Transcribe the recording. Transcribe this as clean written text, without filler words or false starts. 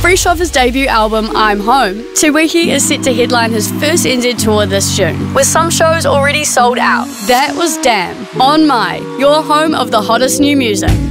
Fresh off his debut album, I'm Home, Te Wiki is set to headline his first NZ tour this June, with some shows already sold out. That was Damn, on My, your home of the hottest new music.